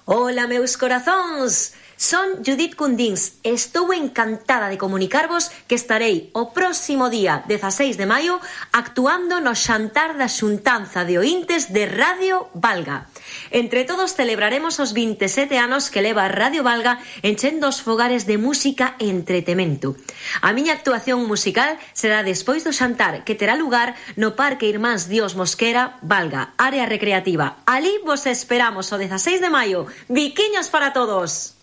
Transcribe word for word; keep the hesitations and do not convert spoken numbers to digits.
Ola, meus corazóns! Son Judith Cundins e estou encantada de comunicarvos que estarei o próximo día dezaseis de maio actuando no xantar da xuntanza de ointes de Radio Valga. Entre todos celebraremos os vinte e sete anos que leva Radio Valga enchendo os fogares de música e entretemento. A miña actuación musical será despois do xantar, que terá lugar no Parque Irmáns Dios Mosquera, Valga, área recreativa. Alí vos esperamos o dezaseis de maio. Biquiños para todos!